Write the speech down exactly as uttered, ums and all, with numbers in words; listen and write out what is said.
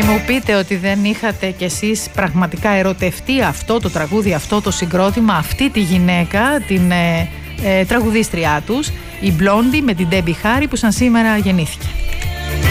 Μην μου πείτε ότι δεν είχατε κι εσείς πραγματικά ερωτευτεί αυτό το τραγούδι, αυτό το συγκρότημα, αυτή τη γυναίκα, την ε, ε, τραγουδίστριά τους, η Blondie με την Debbie Harry που σαν σήμερα γεννήθηκε.